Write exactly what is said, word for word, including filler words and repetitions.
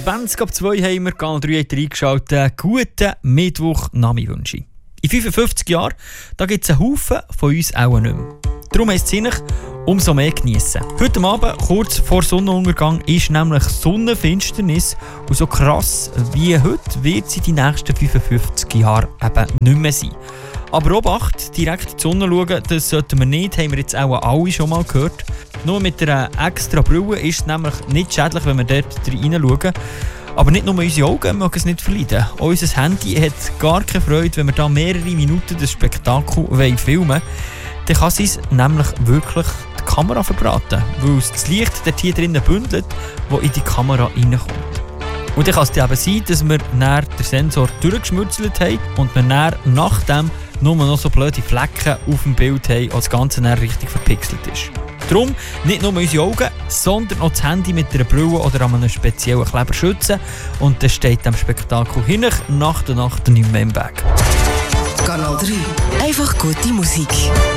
zwanzig ab zwei haben wir Kanal drei hat reingeschaltet. Guten Mittwoch, Nami wünsche ich. In fünfundfünfzig Jahren gibt es einen Haufen von uns auch nicht mehr. Darum heisst es eigentlich, umso mehr geniessen. Heute Abend, kurz vor Sonnenuntergang, ist nämlich Sonnenfinsternis. Und so krass wie heute wird sie die nächsten fünfundfünfzig Jahre eben nicht mehr sein. Aber Obacht, direkt in die Sonne schauen, das sollten wir nicht, haben wir jetzt auch alle schon mal gehört. Nur mit einer extra Brille ist es nämlich nicht schädlich, wenn wir dort reinschauen. Aber nicht nur unsere Augen mögen es nicht verleiden. Auch unser Handy hat gar keine Freude, wenn wir da mehrere Minuten das Spektakel filmen wollen. Dann kann es nämlich wirklich die Kamera verbraten, weil es das Licht dort hier drinnen bündelt, das in die Kamera reinkommt. Und dann kann es eben sein, dass wir dann den Sensor durchgeschmutzelt haben und wir dann nachdem nur noch so blöde Flecken auf dem Bild haben, als das Ganze dann richtig verpixelt ist. Darum nicht nur unsere Augen, sondern auch das Handy mit einer Brille oder an einem speziellen Kleber schützen. Und dann steht dem Spektakel hin, Nacht und Nacht nicht mehr im Weg. Kanal drei. Einfach gute Musik.